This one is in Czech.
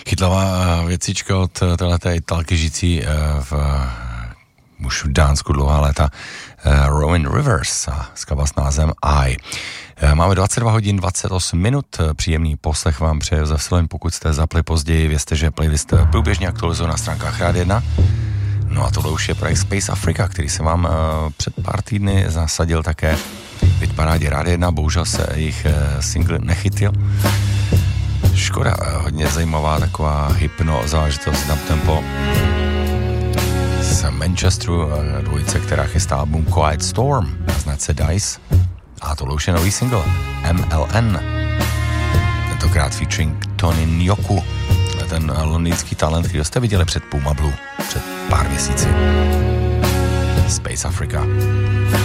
Chytlavá věcička od téhleté Italky žijící už v Dánsku dlouhá léta, Rowan Rivers a skladba s názvem I. Máme 22 hodin 28 minut, příjemný poslech vám přeje Josef Siloň, pokud jste zapli později, vězte, že playlist průběžně aktualizuje na stránkách Rádia 1. No a tohle už je projekt Space Africa, který jsem vám před pár týdny zasadil také v hitparádě Rádia 1, bohužel se jejich single nechytil. Škoda, hodně zajímavá taková hypno záležitost na tempo z Manchesteru, dvojice, která chystá album Quiet Storm na značce Dice. A tohle už je nový single MLN, tentokrát featuring Tony Njoku, ten londýnský talent, který jste viděli před Puma Blue před pár měsíci. Space Africa.